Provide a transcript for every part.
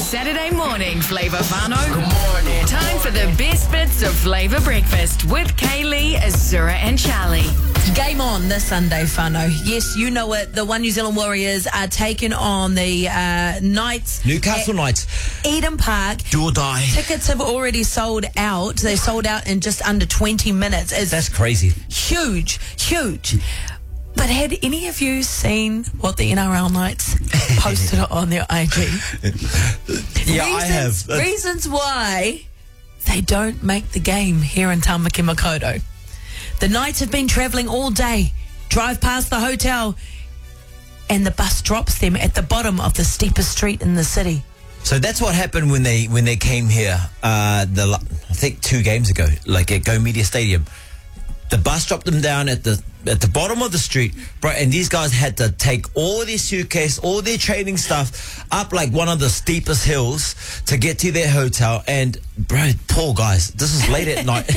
Saturday morning, Flavour Whānau. Good morning. Time for the best bits of Flavour Breakfast with Kaylee, Azura and Charlie. Game on this Sunday, whānau. Yes, you know it. The One New Zealand Warriors are taking on the Knights. Newcastle Knights. Eden Park. Do or die. Tickets have already sold out. They sold out in just under 20 minutes. It's That's crazy. huge. But had any of you seen what the NRL Knights posted on their IG? Yeah, I have. Reasons why they don't make the game here in Tamaki Makaurau. The Knights have been travelling all day, drive past the hotel, and the bus drops them at the bottom of the steepest street in the city. So that's what happened when they came here. I think 2 games ago, like at Go Media Stadium. The bus dropped them down at the bottom of the street, bro, and these guys had to take all their suitcase, all their training stuff up like one of the steepest hills to get to their hotel. And bro, poor guys, this is late at night.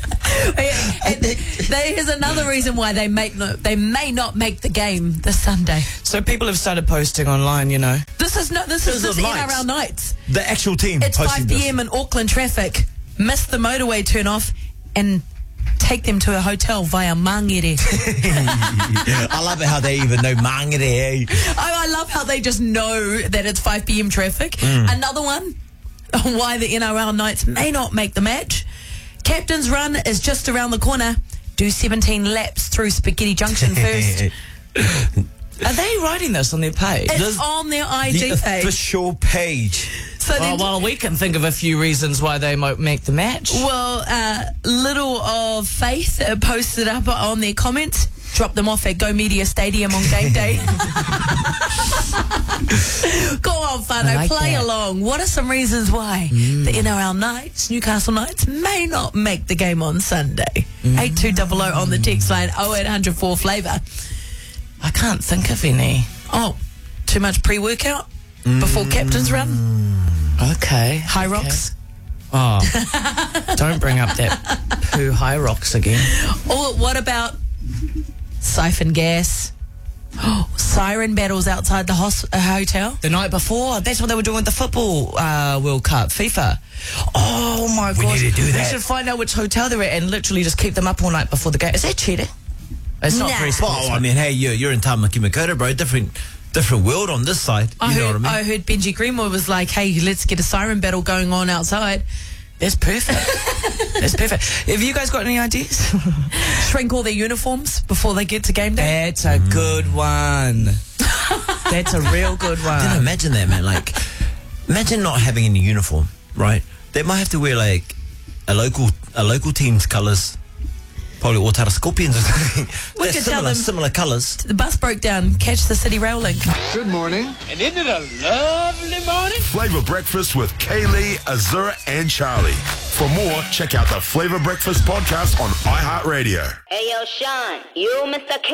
Here's another reason why they may not make the game this Sunday. So people have started posting online, you know. This is the NRL Knights. The actual team. It's 5 p.m. in Auckland traffic. Miss the motorway turn off and take them to a hotel via Mangere. I love it how they even know Mangere. I love how they just know that it's 5 p.m. traffic. Another one, why the NRL Knights may not make the match. Captain's run is just around the corner. Do 17 laps through Spaghetti Junction first. Are they writing this on their page? It's on their IG The page. official page. So Well, we can think of a few reasons why they might make the match. Well, Little of Faith posted up on their comments. Drop them off at Go Media Stadium on game day. Go on, whānau, like play that. along. What are some reasons why the NRL Knights, Newcastle Knights, may not make the game on Sunday? 8200 on the text line, 0800 4 Flavour. I can't think of any. Oh, too much pre-workout before captain's run? Okay. High rocks? Oh, don't bring up that poo high rocks again. Or what about siphon gas? Siren battles outside the hotel? The night before, that's what they were doing with the football World Cup, FIFA. Oh my god. need to do that. We should find out which hotel they're at and literally just keep them up all night before the game. Is that cheating? It's not Nah. very Well, sportsman. I mean, hey, you're in Tamaki Makaurau, bro. Different world on this side. You know what I mean? I heard Benji Greenwood was like, hey, let's get a siren battle going on outside. That's perfect. That's perfect. Have you guys got any ideas? Shrink all their uniforms before they get to game day. That's a good one. That's a real good Then one. imagine that, man. Like, imagine not having any uniform, right? They might have to wear like a local team's colours, probably Otara Scorpions or something. We They're could tell them- similar colours. The bus broke down. Catch the City Rail link. Good morning. And isn't it a lovely morning? Flavor Breakfast with Kaylee, Azura, and Charlie. For more, check out the Flavor Breakfast podcast on iHeartRadio. Hey, yo, Sean, you Mr.